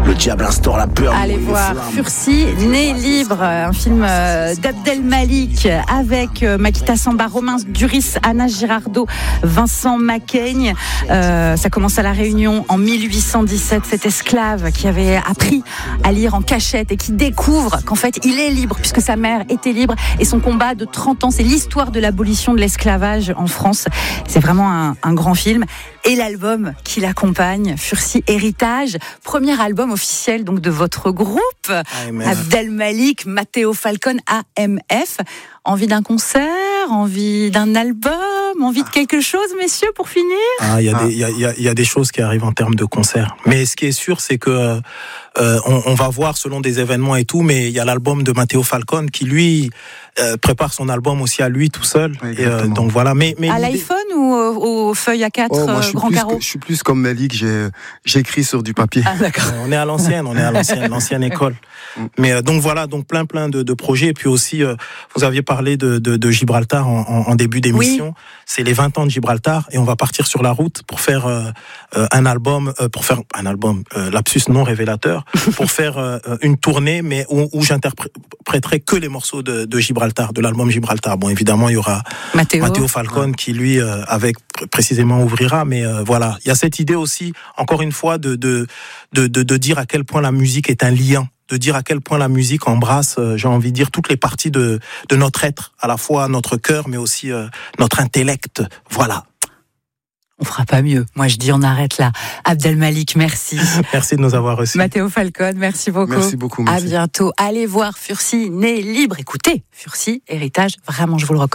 Le diable instaure la peur. Allez voir Fursi, né libre, un film d'Abdel Malik avec Makita Samba, Romain Duris, Anna Girardot, Vincent Macaigne. Ça commence à La Réunion en 1817. Cet esclave qui avait appris à lire en cachette et qui découvre qu'en fait il est libre puisque sa mère était libre, et son combat de 30 ans, c'est l'histoire de l'abolition de l'esclavage en France. C'est vraiment un grand film. Et l'album qui l'accompagne, Fursi Héritage, premier album officiel donc de votre groupe, Abdel Malik, Matteo Falcon, AMF. Envie d'un concert, envie d'un album, envie de quelque chose, messieurs, pour finir? Il y a des choses qui arrivent en termes de concert. Mais ce qui est sûr, c'est que on va voir selon des événements et tout, mais il y a l'album de Matteo Falcon qui, lui, prépare son album aussi à lui tout seul. Et, donc voilà. Mais à l'iPhone ou aux feuilles A4 moi, grand carreau? Je suis plus comme Malik, j'écris sur du papier. Ah, d'accord. On est à l'ancienne école. Mais donc voilà, donc plein de projets. Et puis aussi, vous aviez parlé de Gibraltar en début d'émission. Oui. C'est les 20 ans de Gibraltar et on va partir sur la route pour faire un album, lapsus non révélateur, pour faire une tournée, mais où j'interpréterai que les morceaux de Gibraltar, de l'album Gibraltar. Bon, évidemment, il y aura Matteo Falcon qui, lui, avec précisément ouvrira, mais voilà. Il y a cette idée aussi, encore une fois, de dire à quel point la musique est un lien, de dire à quel point la musique embrasse, j'ai envie de dire, toutes les parties de notre être, à la fois notre cœur, mais aussi notre intellect. Voilà. On fera pas mieux. Moi, je dis on arrête là. Abdel Malik, merci. Merci de nous avoir reçus. Matteo Falcon, merci beaucoup. Merci beaucoup. Merci. À bientôt. Allez voir Fursi, né libre. Écoutez, Fursi, Héritage, vraiment, je vous le recommande.